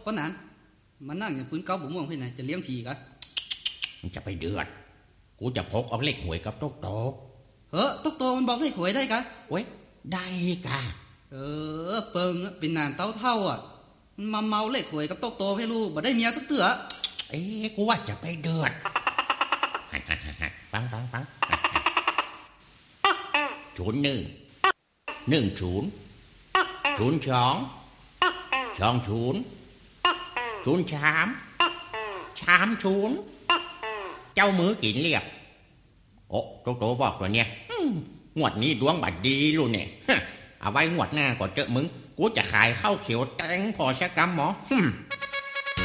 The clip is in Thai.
เพราะนั้นมันนั่งอย่างปืนเก้าบุ๋มม่วงพี่ไหนจะเลี้ยงผีกันมันจะไปเดือดกูจะพกเอาเลขหวยกับต๊กโตต๊กโตมันบอกเลขหวยได้กะเว้ยได้กะเปิงเป็นนานเต้าเท่าอ่ะมันมาเมาเลขหวยกับต๊กโตให้ลูกบ่ได้เมียสักเตือกูว่าจะไปเดือดฟัง01 02 เจ้ามือกินเรียบโอ้โตบอกว่าเนี่ยงวดนี้ดวงบัดดีลูกเนี่ยเอาไว้งวดหน้าก่อนเจอมึงกูจะขายข้าวเขียวแตงพอชะกำหมอ